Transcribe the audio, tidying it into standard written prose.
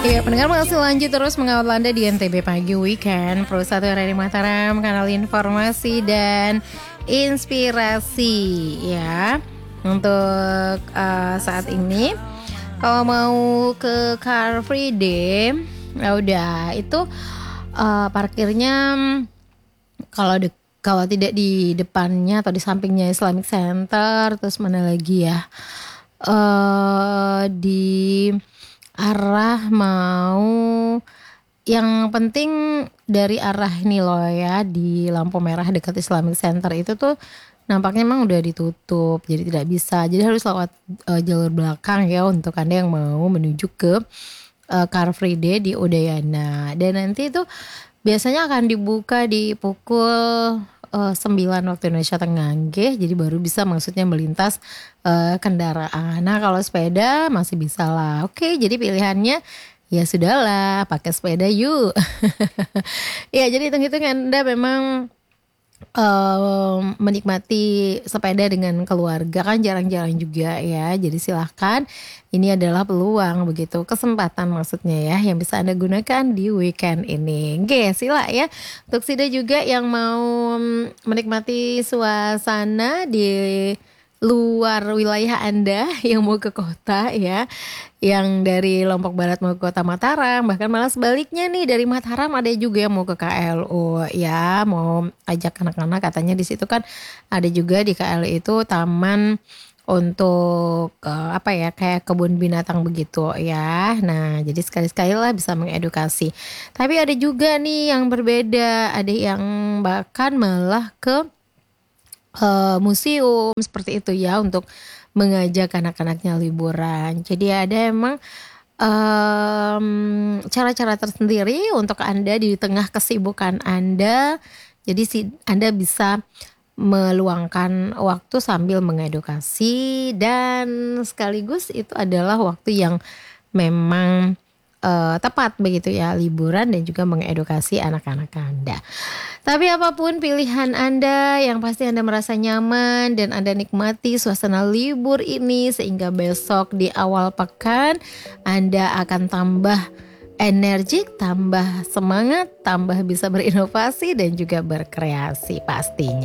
Iya, pendengar masih lanjut terus mengawal Anda di NTB Pagi Weekend, Pro 1 dari Mataram, kanal informasi dan inspirasi ya. Untuk saat ini, kalau mau ke Car Free Day, ya udah itu parkirnya kalau tidak di depannya atau di sampingnya Islamic Center, terus mana lagi ya? Di arah mau yang penting dari arah ini loh ya, di lampu merah dekat Islamic Center itu tuh nampaknya emang udah ditutup, jadi tidak bisa. Jadi harus lewat jalur belakang ya untuk Anda yang mau menuju ke Car Free Day di Udayana. Dan nanti itu biasanya akan dibuka di pukul 9 waktu Indonesia Tengah, jadi baru bisa maksudnya melintas kendaraan. Nah kalau sepeda masih bisa lah. Oke, jadi pilihannya ya sudahlah, pakai sepeda yuk. Ya jadi hitung-hitung Anda memang menikmati sepeda dengan keluarga kan jarang-jarang juga ya. Jadi silahkan, ini adalah peluang begitu, kesempatan maksudnya ya, yang bisa Anda gunakan di weekend ini. Oke, sila ya. Untuk Sida juga yang mau menikmati suasana di luar wilayah Anda yang mau ke kota ya, yang dari Lombok Barat mau ke kota Mataram, bahkan malah sebaliknya nih dari Mataram ada juga yang mau ke KLU ya, mau ajak anak-anak, katanya di situ kan ada juga di KLU itu taman untuk apa ya, kayak kebun binatang begitu ya. Nah jadi sekali-sekali lah bisa mengedukasi. Tapi ada juga nih yang berbeda, ada yang bahkan malah ke museum seperti itu ya, untuk mengajak anak-anaknya liburan. Jadi ada emang cara-cara tersendiri untuk Anda di tengah kesibukan Anda. Jadi Anda bisa meluangkan waktu sambil mengedukasi, dan sekaligus itu adalah waktu yang memang tepat begitu ya, liburan dan juga mengedukasi anak-anak Anda. Tapi apapun pilihan Anda, yang pasti Anda merasa nyaman dan Anda nikmati suasana libur ini, sehingga besok di awal pekan Anda akan tambah energik, tambah semangat, tambah bisa berinovasi dan juga berkreasi pastinya.